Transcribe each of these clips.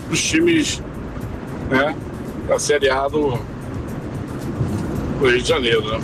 os times, né, da Série A do Rio de Janeiro, né?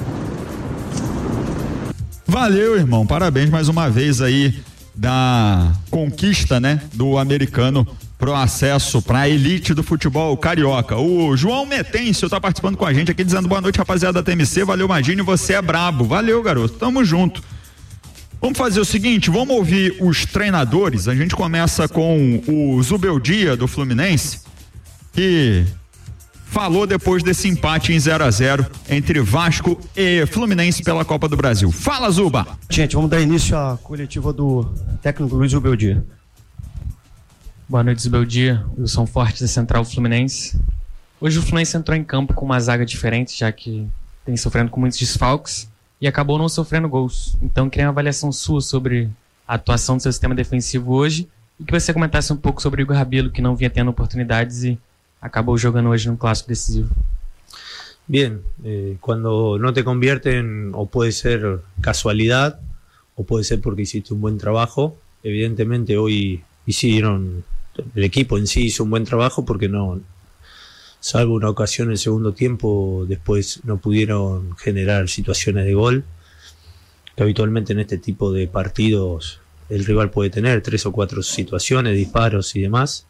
Valeu, irmão, parabéns mais uma vez aí da conquista, né, do americano pro acesso pra elite do futebol carioca. O João Metencio tá participando com a gente aqui dizendo boa noite, rapaziada da TMC, valeu Magini, você é brabo, valeu garoto, tamo junto. Vamos fazer o seguinte, vamos ouvir os treinadores, a gente começa com o Zubeldia do Fluminense, que falou depois desse empate em 0-0 entre Vasco e Fluminense pela Copa do Brasil. Fala, Zuba! Gente, vamos dar início à coletiva do técnico Luiz Zubeldia. Boa noite, Zubeldia, Wilson Forte da Central Fluminense. Hoje o Fluminense entrou em campo com uma zaga diferente, já que tem sofrendo com muitos desfalques e acabou não sofrendo gols. Então queria uma avaliação sua sobre a atuação do seu sistema defensivo hoje e que você comentasse um pouco sobre o Igor Rabelo, que não vinha tendo oportunidades e acabou jogando hoje num clássico decisivo. Bien, cuando no te convierten, o puede ser casualidad, o puede ser porque hiciste un buen trabajo. Evidentemente hoy hicieron, el equipo en sí hizo un buen trabajo porque no, salvo una ocasión en el segundo tiempo, después no pudieron generar situaciones de gol, que habitualmente en este tipo de partidos el rival puede tener 3 o 4 situaciones, disparos y demás.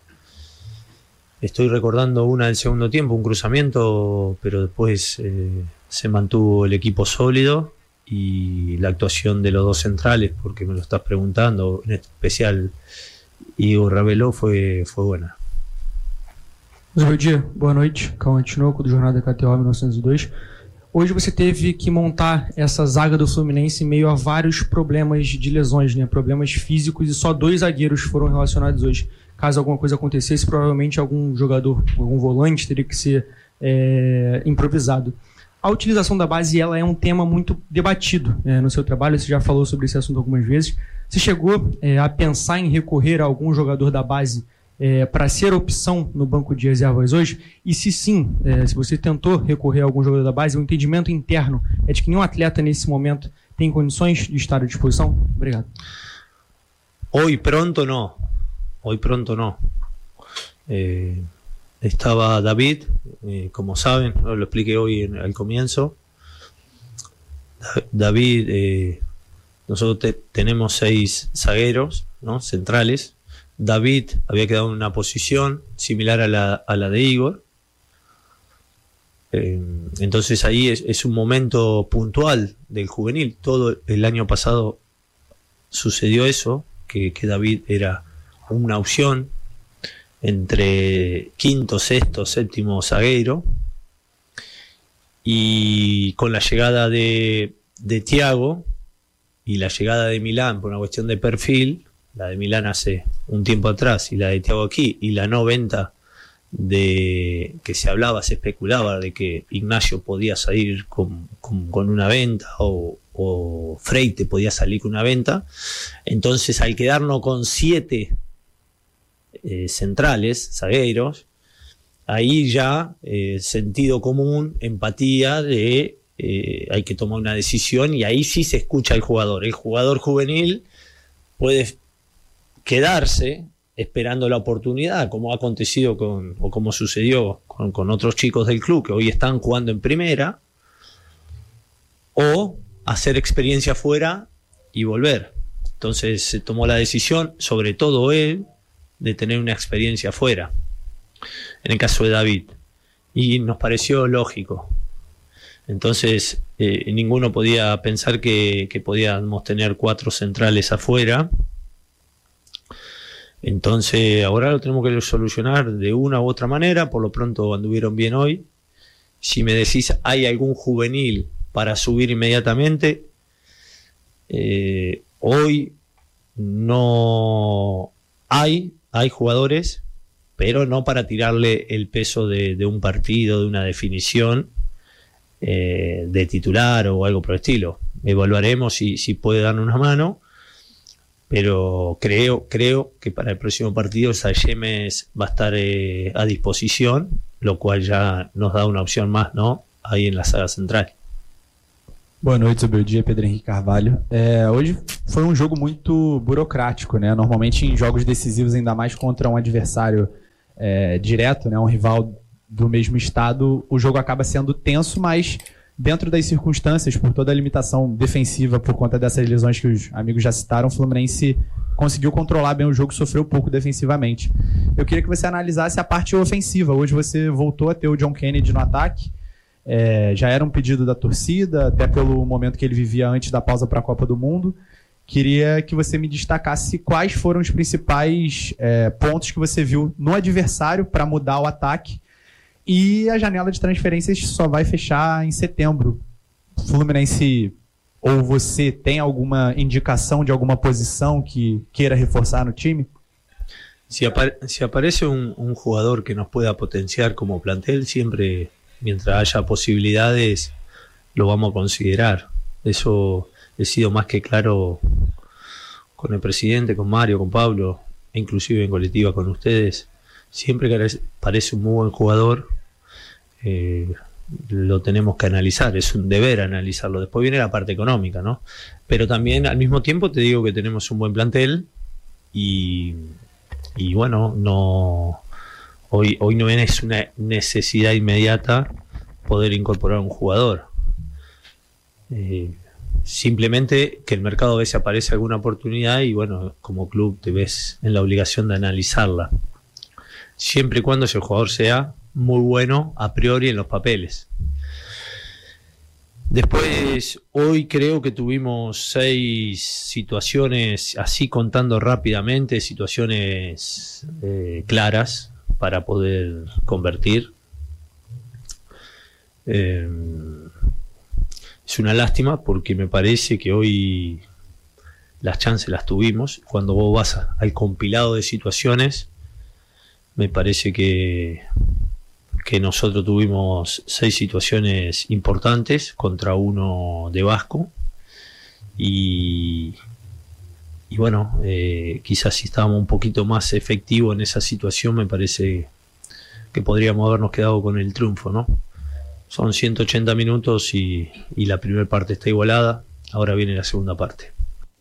Estoy recordando una del segundo tiempo, un cruzamiento, pero después se mantuvo el equipo sólido y la actuación de los dos centrales, porque me lo estás preguntando, en especial Igor Rabelo, fue buena. Zubeldia, boa noite, Cauã Tinoco do Jornal da KTO 1902. Hoje você teve que montar essa zaga do Fluminense em meio a vários problemas de lesões, né? Problemas físicos, e só 2 zagueiros foram relacionados hoje. Caso alguma coisa acontecesse, provavelmente algum jogador, algum volante teria que ser improvisado. A utilização da base, ela é um tema muito debatido no seu trabalho, você já falou sobre esse assunto algumas vezes. Você chegou a pensar em recorrer a algum jogador da base para ser opção no banco de reservas hoje? E se sim, se você tentou recorrer a algum jogador da base, o entendimento interno é de que nenhum atleta nesse momento tem condições de estar à disposição? Obrigado. Hoy pronto no. Estaba David, como saben, lo expliqué hoy al comienzo. David, nosotros tenemos 6 zagueros, ¿no?, centrales. David había quedado en una posición similar a la de Igor. Entonces ahí es un momento puntual del juvenil. Todo el año pasado sucedió eso, que David era una opción entre quinto, sexto, séptimo zagueiro, y con la llegada de Thiago y la llegada de Milán por una cuestión de perfil, la de Milán hace un tiempo atrás y la de Thiago aquí, y la no venta de que se hablaba, se especulaba de que Ignacio podía salir con una venta o Freite podía salir con una venta. Entonces, al quedarnos con 7 centrales, zagueiros, ahí ya sentido común, empatía de hay que tomar una decisión, y ahí sí se escucha al jugador. El jugador juvenil puede quedarse esperando la oportunidad, como ha acontecido o como sucedió con otros chicos del club que hoy están jugando en primera, o hacer experiencia fuera y volver. Entonces se tomó la decisión, sobre todo él, de tener una experiencia fuera, en el caso de David, y nos pareció lógico. Entonces ninguno podía pensar que podíamos tener 4 centrales afuera. Entonces ahora lo tenemos que solucionar de una u otra manera. Por lo pronto anduvieron bien hoy. Si me decís, ¿hay algún juvenil para subir inmediatamente? Hoy no hay jugadores, pero no para tirarle el peso de un partido, de una definición de titular o algo por el estilo. Evaluaremos si puede darnos una mano, pero creo que para el próximo partido Sallemes va a estar a disposición, lo cual já nos dá uma opção mais, não? Aí na saga central. Boa noite, Zubeldia, Pedro Henrique Carvalho. Hoje foi um jogo muito burocrático, né? Normalmente em jogos decisivos, ainda mais contra um adversário direto, né, um rival do mesmo estado, o jogo acaba sendo tenso, mas dentro das circunstâncias, por toda a limitação defensiva, por conta dessas lesões que os amigos já citaram, o Fluminense conseguiu controlar bem o jogo, sofreu pouco defensivamente. Eu queria que você analisasse a parte ofensiva. Hoje você voltou a ter o John Kennedy no ataque, já era um pedido da torcida, até pelo momento que ele vivia antes da pausa para a Copa do Mundo. Queria que você me destacasse quais foram os principais pontos que você viu no adversário para mudar o ataque. E a janela de transferências só vai fechar em setembro. Fluminense, ou você tem alguma indicação de alguma posição que queira reforçar no time? Si aparece un jugador que nos pueda potenciar como plantel, siempre, mientras haya posibilidades, lo vamos a considerar. Eso he sido más que claro con el presidente, con Mario, con Pablo, e inclusive en colectiva con ustedes. Siempre que parece un muy buen jugador, lo tenemos que analizar, es un deber analizarlo. Después viene la parte económica, ¿no? Pero también al mismo tiempo te digo que tenemos un buen plantel y bueno, hoy no es una necesidad inmediata poder incorporar un jugador. Simplemente que el mercado a veces aparece alguna oportunidad y bueno, como club te ves en la obligación de analizarla. Siempre y cuando ese jugador sea muy bueno a priori en los papeles. Después, hoy creo que tuvimos 6 situaciones, así contando rápidamente, situaciones claras para poder convertir. Es una lástima porque me parece que hoy las chances las tuvimos. Cuando vos vas al compilado de situaciones, me parece que nosotros tuvimos 6 situaciones importantes contra uno de Vasco y bueno, quizás si estábamos un poquito más efectivos en esa situación, me parece que podríamos habernos quedado con el triunfo, ¿no? Son 180 minutos y la primera parte está igualada, ahora viene la segunda parte.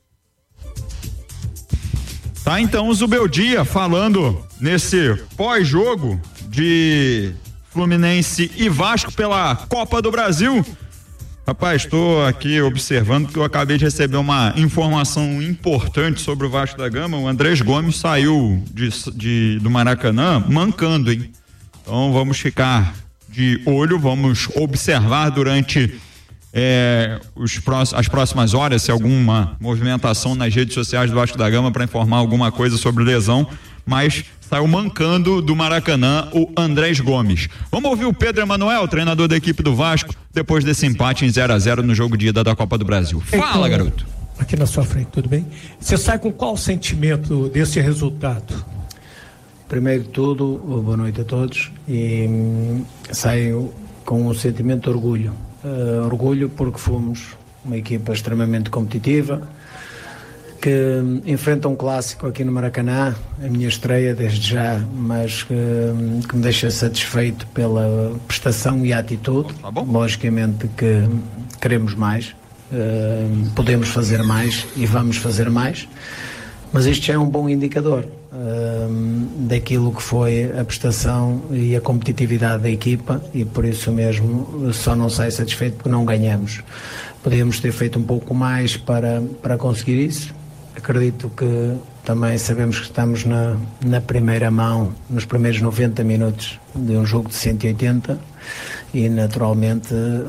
Tá, então o Zubeldia falando nesse pós-jogo de Fluminense e Vasco pela Copa do Brasil. Rapaz, estou aqui observando porque eu acabei de receber uma informação importante sobre o Vasco da Gama. O Andrés Gomes saiu do Maracanã mancando, hein? Então vamos ficar de olho, vamos observar durante as próximas horas se alguma movimentação nas redes sociais do Vasco da Gama para informar alguma coisa sobre lesão, mas saiu mancando do Maracanã o Andrés Gomes. Vamos ouvir o Pedro Emanuel, treinador da equipe do Vasco, depois desse empate em 0-0 no jogo de ida da Copa do Brasil. Fala, garoto. Aqui na sua frente, tudo bem? Você sai com qual sentimento desse resultado? Primeiro de tudo, boa noite a todos, e saio com um sentimento de orgulho. Orgulho porque fomos uma equipa extremamente competitiva, que enfrenta um clássico aqui no Maracanã, a minha estreia desde já, mas que me deixa satisfeito pela prestação e a atitude. Logicamente que queremos mais, podemos fazer mais e vamos fazer mais, mas isto já é um bom indicador daquilo que foi a prestação e a competitividade da equipa, e por isso mesmo só não saio satisfeito porque não ganhamos. Podíamos ter feito um pouco mais para conseguir isso. Acredito que também sabemos que estamos na primeira mão, nos primeiros 90 minutos de um jogo de 180 e naturalmente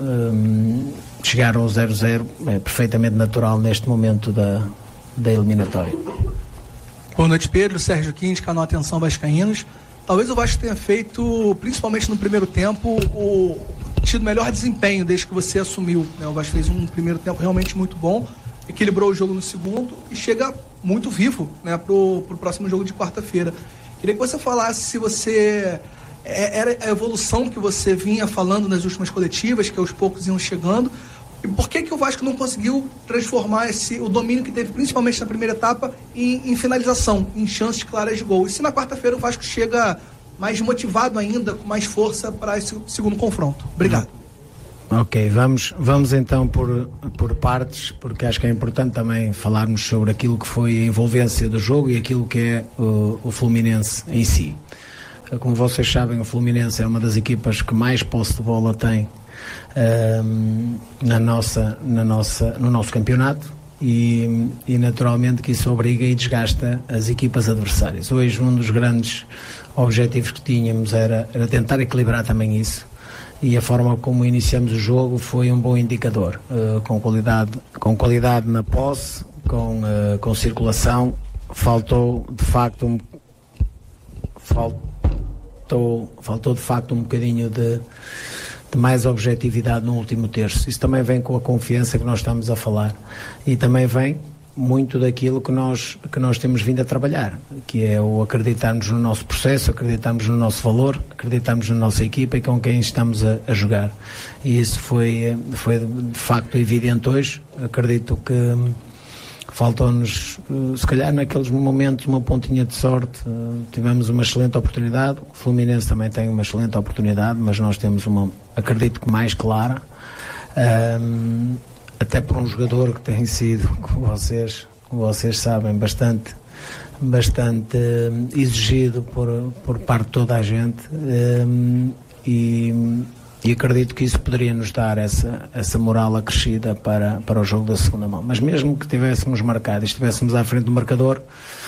chegar ao 0-0 é perfeitamente natural neste momento da eliminatória. Boa noite, Pedro. Sérgio Quintes, canal Atenção Vascaínos. Talvez o Vasco tenha feito, principalmente no primeiro tempo, tido melhor desempenho desde que você assumiu, né? O Vasco fez um primeiro tempo realmente muito bom, equilibrou o jogo no segundo e chega muito vivo, né, pro próximo jogo de quarta-feira. Queria que você falasse se você era a evolução que você vinha falando nas últimas coletivas, que aos poucos iam chegando, e por que o Vasco não conseguiu transformar o domínio que teve, principalmente na primeira etapa, em finalização, em chances claras de gol? E se na quarta-feira o Vasco chega mais motivado ainda, com mais força para esse segundo confronto? Obrigado. Ok, vamos então por partes, porque acho que é importante também falarmos sobre aquilo que foi a envolvência do jogo e aquilo que é o Fluminense em si. Como vocês sabem, o Fluminense é uma das equipas que mais posse de bola tem no nosso campeonato e naturalmente que isso obriga e desgasta as equipas adversárias. Hoje um dos grandes objetivos que tínhamos era tentar equilibrar também isso, e a forma como iniciamos o jogo foi um bom indicador, com qualidade na posse, com circulação. Faltou de facto um bocadinho de mais objetividade no último terço. Isso também vem com a confiança que nós estamos a falar, e também vem muito daquilo que nós temos vindo a trabalhar, que é o acreditarmos no nosso processo, acreditarmos no nosso valor, acreditarmos na nossa equipa e com quem estamos a jogar. E isso foi de facto evidente hoje. Acredito que faltou-nos, se calhar naqueles momentos, uma pontinha de sorte. Tivemos uma excelente oportunidade, o Fluminense também tem uma excelente oportunidade, mas nós temos uma, acredito que mais clara, até por um jogador que tem sido, como vocês sabem, bastante exigido por parte de toda a gente, e acredito que isso poderia nos dar essa moral acrescida para o jogo da segunda mão. Mas mesmo que tivéssemos marcado e estivéssemos à frente do marcador,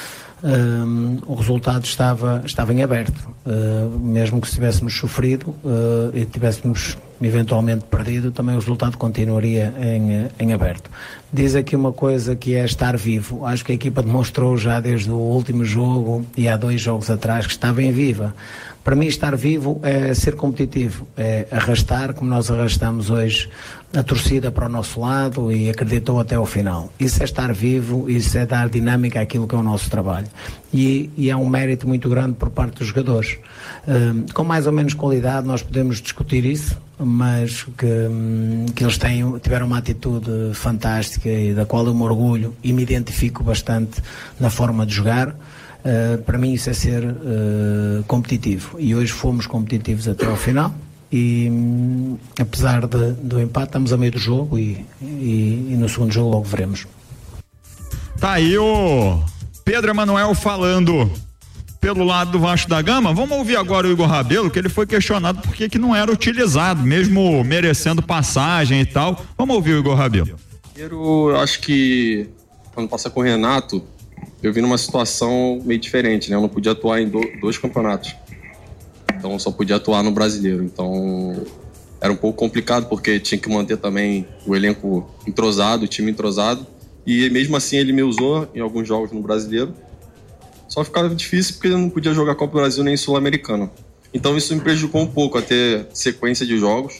o resultado estava em aberto. Mesmo que se tivéssemos sofrido e tivéssemos eventualmente perdido, também o resultado continuaria em aberto. Diz aqui uma coisa que é estar vivo. Acho que a equipa demonstrou já desde o último jogo e há 2 jogos atrás que está bem viva. Para mim, estar vivo é ser competitivo, é arrastar, como nós arrastamos hoje, a torcida para o nosso lado e acreditou até ao final. Isso é estar vivo, isso é dar dinâmica àquilo que é o nosso trabalho. E é um mérito muito grande por parte dos jogadores. Com mais ou menos qualidade nós podemos discutir isso, mas que eles tiveram uma atitude fantástica e da qual eu me orgulho e me identifico bastante na forma de jogar. Para mim isso é ser competitivo, e hoje fomos competitivos até ao final, e apesar do empate estamos a meio do jogo e no segundo jogo logo veremos. Tá aí o Pedro Emanuel falando pelo lado do Vasco da Gama. Vamos ouvir agora o Igor Rabelo, que ele foi questionado por que não era utilizado, mesmo merecendo passagem e tal. Vamos ouvir o Igor Rabelo. Eu acho que quando passa com o Renato, eu vim numa situação meio diferente, né? Eu não podia atuar em 2 campeonatos. Então eu só podia atuar no Brasileiro. Então era um pouco complicado, porque tinha que manter também o elenco entrosado, o time entrosado. E mesmo assim ele me usou em alguns jogos no Brasileiro. Só ficava difícil porque eu não podia jogar Copa do Brasil nem Sul-Americana. Então isso me prejudicou um pouco a ter sequência de jogos.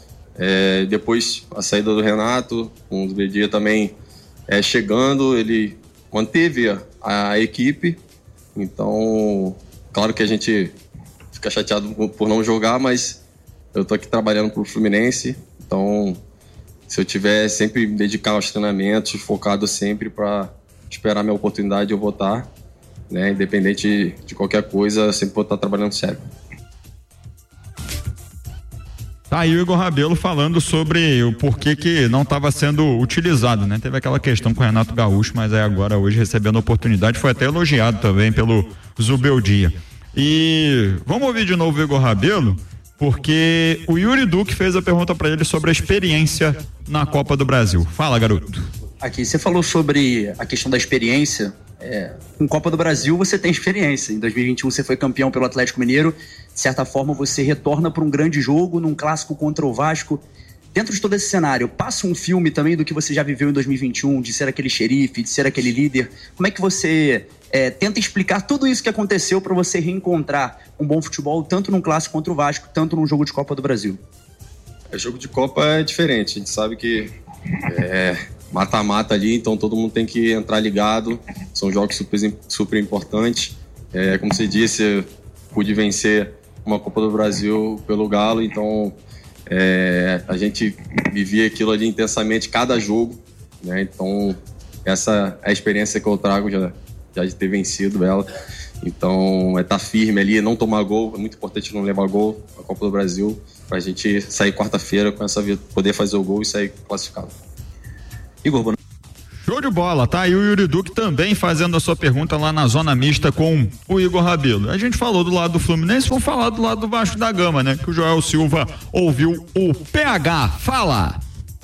Depois a saída do Renato, com o Zubeldia também chegando, ele manteve a equipe. Então, claro que a gente fica chateado por não jogar, mas eu tô aqui trabalhando pro Fluminense, então se eu tiver sempre me dedicar aos treinamentos, focado sempre para esperar minha oportunidade, eu vou estar, né? Independente de qualquer coisa, sempre vou estar trabalhando sério. Tá aí o Igor Rabelo falando sobre o porquê que não estava sendo utilizado, né? Teve aquela questão com o Renato Gaúcho, mas aí agora hoje recebendo a oportunidade, foi até elogiado também pelo Zubeldia. E vamos ouvir de novo o Igor Rabelo, porque o Yuri Duque fez a pergunta para ele sobre a experiência na Copa do Brasil. Fala, garoto. Aqui, você falou sobre a questão da experiência. Com Copa do Brasil você tem experiência. Em 2021 você foi campeão pelo Atlético Mineiro. De certa forma você retorna para um grande jogo, num clássico contra o Vasco. Dentro de todo esse cenário, passa um filme também do que você já viveu em 2021, de ser aquele xerife, de ser aquele líder. Como é que você tenta explicar tudo isso que aconteceu para você reencontrar um bom futebol, tanto num clássico contra o Vasco, tanto num jogo de Copa do Brasil? Jogo de Copa é diferente. A gente sabe que mata-mata ali, então todo mundo tem que entrar ligado. São jogos super importantes. Como você disse, eu pude vencer uma Copa do Brasil pelo Galo, então a gente vivia aquilo ali intensamente, cada jogo, né? Então essa é a experiência que eu trago já de ter vencido ela. Então estar firme ali, não tomar gol, é muito importante não levar gol na Copa do Brasil, pra gente sair quarta-feira com essa poder fazer o gol e sair classificado. Igor, Show de bola, tá? E o Yuri Duque também fazendo a sua pergunta lá na zona mista com o Igor Rabelo. A gente falou do lado do Fluminense, vamos falar do lado do Vasco da Gama, né? Que o Joel Silva ouviu o PH. Fala!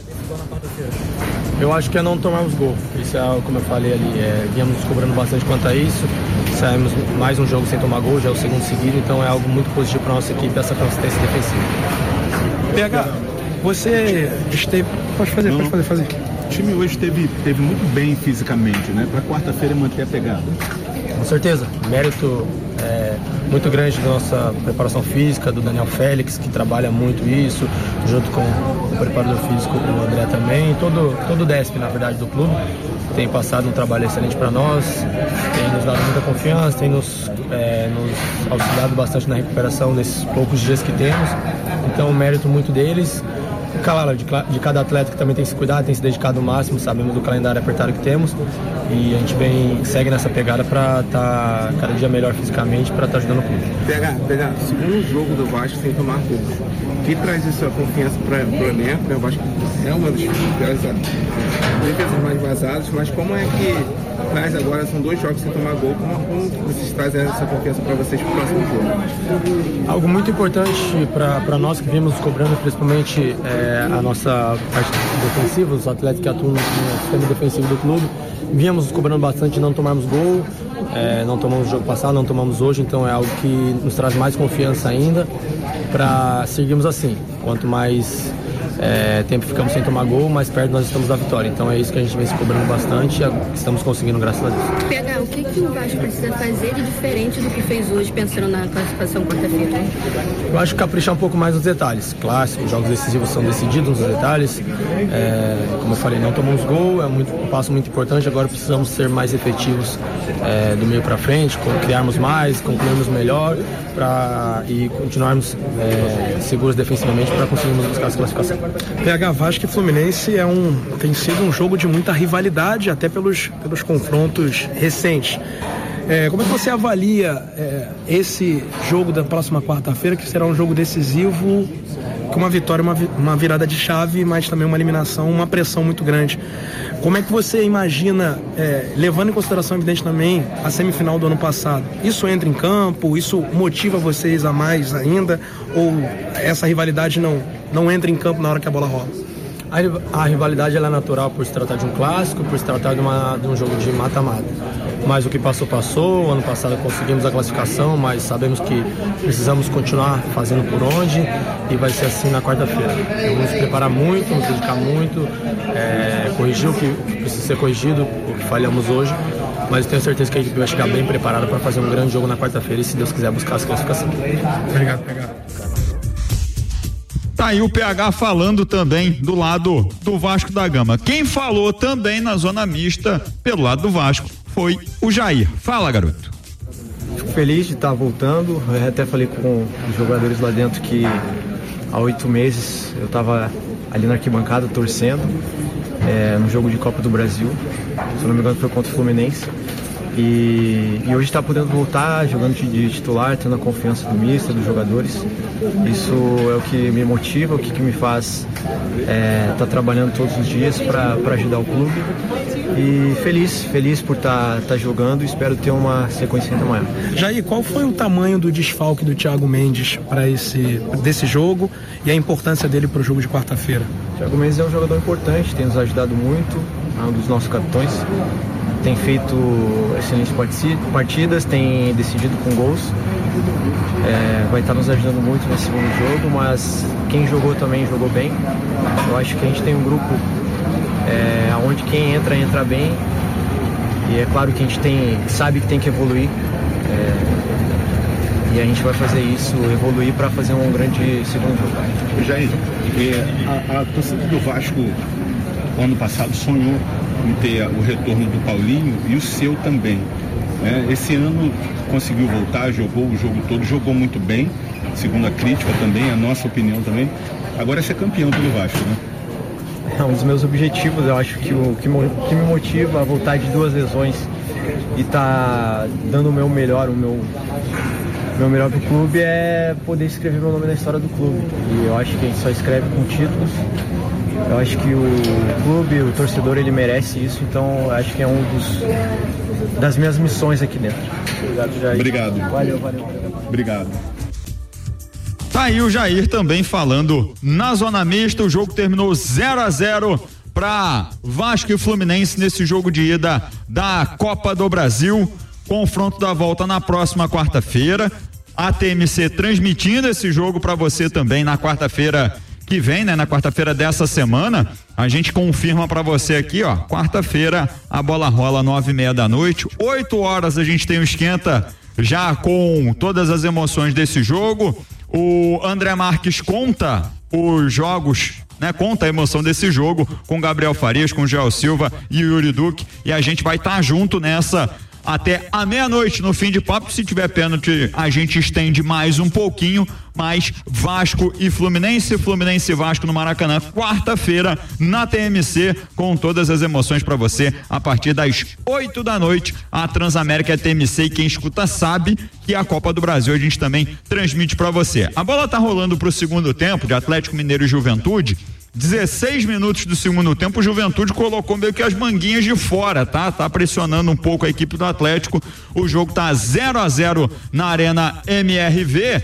Eu acho que é não tomarmos gol. Isso é, como eu falei ali, viemos nos cobrando bastante quanto a isso. Saímos mais um jogo sem tomar gol, já é o segundo seguido, então é algo muito positivo para nossa equipe, essa consistência defensiva. PH, você esteve... Pode fazer. O time hoje esteve muito bem fisicamente, né? Para quarta-feira manter a pegada. Com certeza. Mérito muito grande da nossa preparação física, do Daniel Félix, que trabalha muito isso, junto com o preparador físico, o André também, todo o DESP, na verdade, do clube. Tem passado um trabalho excelente para nós, tem nos dado muita confiança, tem nos auxiliado bastante na recuperação nesses poucos dias que temos. Então, mérito muito deles. Claro, de cada atleta que também tem que se cuidar, tem se dedicado ao máximo, sabemos do calendário apertado que temos e a gente segue nessa pegada para estar cada dia melhor fisicamente, para estar ajudando o clube. PH, segundo jogo do Vasco sem tomar gol, o que traz essa confiança para o elenco? O Vasco é uma das defesas mais vazadas, mas como é que traz agora, são 2 jogos sem tomar gol, como vocês trazem essa confiança para vocês para o próximo jogo? Algo muito importante para nós que vimos cobrando, principalmente a nossa parte defensiva, os atletas que atuam no sistema defensivo do clube, víamos cobrando bastante não tomarmos gol, não tomamos no jogo passado, não tomamos hoje, então é algo que nos traz mais confiança ainda para seguirmos assim. Quanto mais tempo ficamos sem tomar gol, mais perto nós estamos da vitória. Então é isso que a gente vem se cobrando bastante e estamos conseguindo, graças a Deus. PH, o que o Vasco precisa fazer de diferente do que fez hoje, pensando na classificação quarta-feira? Eu acho que caprichar um pouco mais nos detalhes. Clássico, os jogos decisivos são decididos nos detalhes. Como eu falei, não tomamos gol, é um passo muito importante. Agora precisamos ser mais efetivos do meio para frente, criarmos mais, concluirmos melhor e continuarmos seguros defensivamente para conseguirmos buscar essa classificação. PH, Vasco e Fluminense tem sido um jogo de muita rivalidade, até pelos confrontos recentes. Como é que você avalia esse jogo da próxima quarta-feira, que será um jogo decisivo, com uma vitória, uma virada de chave, mas também uma eliminação, uma pressão muito grande? Como é que você imagina, levando em consideração, evidente, também a semifinal do ano passado, isso entra em campo, isso motiva vocês a mais ainda, ou essa rivalidade não entra em campo na hora que a bola rola? A rivalidade ela é natural por se tratar de um clássico, por se tratar de um jogo de mata-mata. Mas o que passou. O ano passado conseguimos a classificação, mas sabemos que precisamos continuar fazendo por onde e vai ser assim na quarta-feira. Vamos nos preparar muito, nos dedicar muito, corrigir o que precisa ser corrigido, o que falhamos hoje, mas tenho certeza que a equipe vai chegar bem preparada para fazer um grande jogo na quarta-feira e, se Deus quiser, buscar essa classificação. Obrigado, PH. Tá aí o PH falando também do lado do Vasco da Gama. Quem falou também na zona mista pelo lado do Vasco foi o Jair. Fala, garoto. Fico feliz de estar voltando. Eu até falei com os jogadores lá dentro que há 8 meses eu estava ali na arquibancada torcendo no jogo de Copa do Brasil. Se não me engano foi contra o Fluminense. E hoje está podendo voltar jogando de titular, tendo a confiança do mister, dos jogadores. Isso é o que me motiva, o que me faz estar trabalhando todos os dias para ajudar o clube. E feliz por estar jogando e espero ter uma sequência ainda maior. Jair, qual foi o tamanho do desfalque do Thiago Mendes desse jogo e a importância dele para o jogo de quarta-feira? O Thiago Mendes é um jogador importante, tem nos ajudado muito, é um dos nossos capitães. Tem feito excelentes partidas, tem decidido com gols, vai estar nos ajudando muito nesse segundo jogo, mas quem jogou também jogou bem. Eu acho que a gente tem um grupo onde quem entra bem, e é claro que a gente sabe que tem que evoluir, e a gente vai fazer isso, evoluir para fazer um grande segundo jogo. Jair, a torcida do Vasco ano passado sonhou em ter o retorno do Paulinho e o seu também. Esse ano conseguiu voltar, jogou o jogo todo, jogou muito bem, segundo a crítica também, a nossa opinião também. Agora é ser campeão pelo Vasco, né? É um dos meus objetivos. Eu acho que o que me motiva a voltar de 2 lesões e tá dando o meu melhor, meu melhor pro clube é poder escrever meu nome na história do clube. E eu acho que a gente só escreve com títulos. Eu acho que o clube, o torcedor, ele merece isso, então acho que é das minhas missões aqui dentro. Obrigado, Jair. Obrigado. Valeu. Obrigado. Tá aí o Jair também falando na zona mista. O jogo terminou 0-0 para Vasco e Fluminense nesse jogo de ida da Copa do Brasil. Confronto da volta na próxima quarta-feira. A TMC transmitindo esse jogo para você também na quarta-feira que vem, né? Na quarta-feira dessa semana. A gente confirma para você aqui, ó. Quarta-feira a bola rola 9:30 da noite. 8 horas a gente tem o esquenta já com todas as emoções desse jogo. O André Marques conta os jogos, né? Conta a emoção desse jogo com Gabriel Farias, com Joel Silva e o Yuri Duque, e a gente vai estar junto nessa até a meia-noite no fim de papo. Se tiver pênalti, a gente estende mais um pouquinho, mas Vasco e Fluminense, Fluminense e Vasco no Maracanã, quarta-feira na TMC, com todas as emoções para você a partir das 8 da noite. A Transamérica é TMC e quem escuta sabe que a Copa do Brasil a gente também transmite para você. A bola tá rolando pro segundo tempo de Atlético Mineiro e Juventude. 16 minutos do segundo tempo, o Juventude colocou meio que as manguinhas de fora, tá? Tá pressionando um pouco a equipe do Atlético. O jogo tá 0-0 na Arena MRV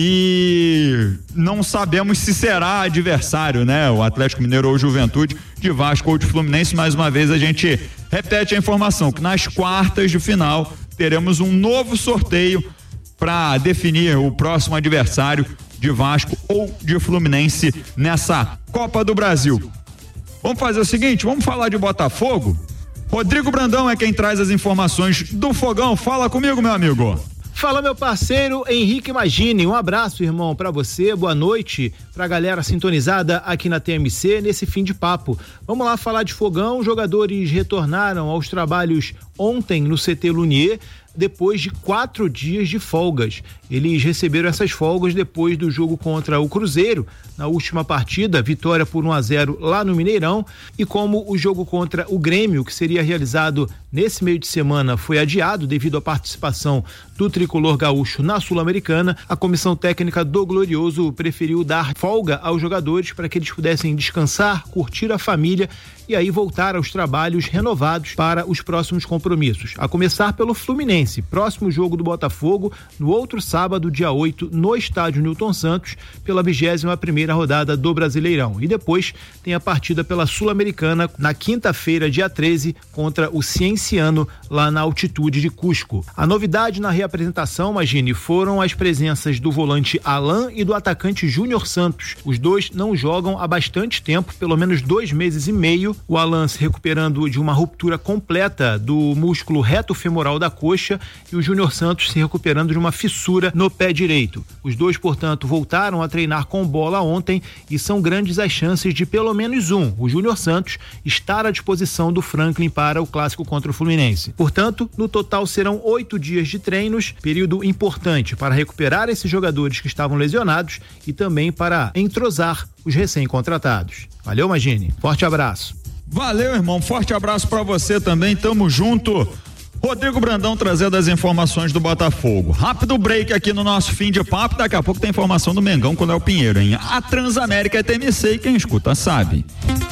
e não sabemos se será adversário, né? O Atlético Mineiro ou o Juventude, de Vasco ou de Fluminense. Mais uma vez a gente repete a informação que nas quartas de final teremos um novo sorteio para definir o próximo adversário de Vasco ou de Fluminense nessa Copa do Brasil. Vamos fazer o seguinte, vamos falar de Botafogo. Rodrigo Brandão é quem traz as informações do Fogão. Fala comigo, meu amigo. Fala, meu parceiro Henrique Magini, um abraço, irmão, pra você, boa noite pra galera sintonizada aqui na TMC nesse fim de papo. Vamos lá falar de Fogão. Os jogadores retornaram aos trabalhos ontem no CT Lunier, depois de 4 dias de folgas. Eles receberam essas folgas depois do jogo contra o Cruzeiro, na última partida, vitória por 1-0 lá no Mineirão, e como o jogo contra o Grêmio, que seria realizado nesse meio de semana, foi adiado devido à participação do tricolor gaúcho na Sul-Americana, a comissão técnica do Glorioso preferiu dar folga aos jogadores para que eles pudessem descansar, curtir a família e aí voltar aos trabalhos renovados para os próximos compromissos. A começar pelo Fluminense, próximo jogo do Botafogo, no outro sábado, dia 8, no estádio Newton Santos, pela 21ª rodada do Brasileirão. E depois tem a partida pela Sul-Americana na quinta-feira, dia 13, contra o Cienciano, lá na altitude de Cusco. A novidade na reapresentação, imagine, foram as presenças do volante Alan e do atacante Júnior Santos. Os dois não jogam há bastante tempo, pelo menos 2 meses e meio. O Alan se recuperando de uma ruptura completa do músculo reto femoral da coxa e o Júnior Santos se recuperando de uma fissura no pé direito. Os dois, portanto, voltaram a treinar com bola ontem e são grandes as chances de pelo menos o Júnior Santos, estar à disposição do Franklin para o clássico contra o Fluminense. Portanto, no total serão 8 dias de treinos, período importante para recuperar esses jogadores que estavam lesionados e também para entrosar os recém-contratados. Valeu, Magini. Forte abraço. Valeu, irmão. Forte abraço pra você também. Tamo junto. Rodrigo Brandão trazendo as informações do Botafogo. Rápido break aqui no nosso fim de papo. Daqui a pouco tem informação do Mengão com o Léo Pinheiro, hein? A Transamérica é TMC e quem escuta sabe.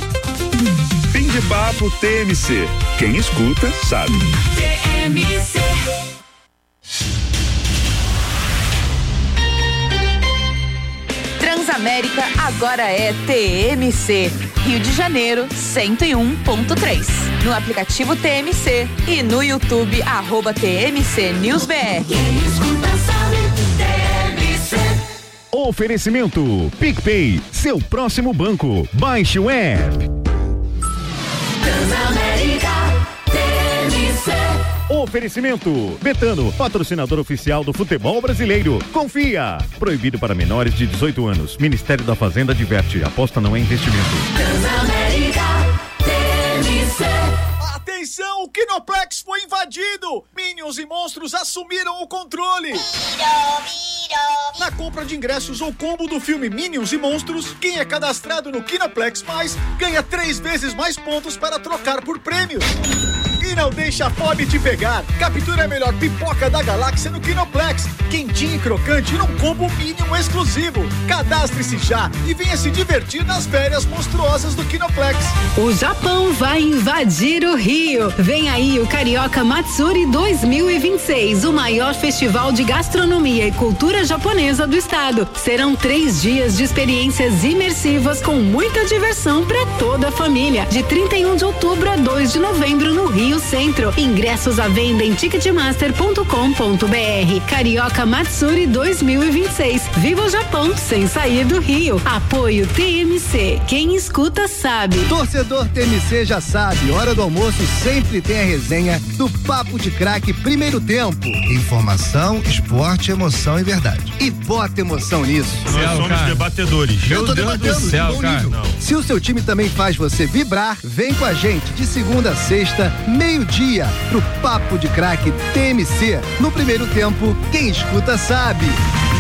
Fim de papo TMC. Quem escuta sabe. TMC. Transamérica agora é TMC. Rio de Janeiro 101.3. No aplicativo TMC e no YouTube @TMC News BR. Oferecimento PicPay, seu próximo banco. Baixe o app. Transamérica TMC. Oferecimento Betano, patrocinador oficial do futebol brasileiro. Confia. Proibido para menores de 18 anos. Ministério da Fazenda adverte. Aposta não é investimento. Transamérica TMC. Atenção, o Kinoplex foi invadido. Minions e monstros assumiram o controle. Na compra de ingressos ou combo do filme Minions e Monstros, quem é cadastrado no Kinoplex Mais ganha 3 vezes mais pontos para trocar por prêmios. E não deixa a fome te pegar. Captura a melhor pipoca da galáxia no Kinoplex. Quentinha e crocante num combo mínimo exclusivo. Cadastre-se já e venha se divertir nas férias monstruosas do Kinoplex. O Japão vai invadir o Rio. Vem aí o Carioca Matsuri 2026, o maior festival de gastronomia e cultura japonesa do estado. Serão 3 dias de experiências imersivas com muita diversão para toda a família. De 31 de outubro a 2 de novembro no Rio Centro. Ingressos à venda em ticketmaster.com.br. Carioca Matsuri 2026. Viva o Japão sem sair do Rio. Apoio TMC. Quem escuta sabe. Torcedor TMC já sabe. Hora do almoço sempre tem a resenha do Papo de Craque Primeiro Tempo. Informação, esporte, emoção e verdade. E bota emoção nisso. Nós somos debatedores. Eu tô debatendo do céu, cara. Se o seu time também faz você vibrar, vem com a gente de segunda a sexta, meio-dia, pro Papo de Craque TMC. No Primeiro Tempo, quem escuta sabe.